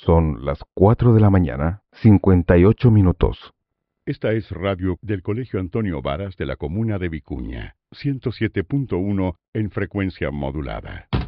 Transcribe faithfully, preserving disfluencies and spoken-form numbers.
Son las cuatro de la mañana, cincuenta y ocho minutos. Esta es radio del Colegio Antonio Varas de la comuna de Vicuña, ciento siete punto uno en frecuencia modulada.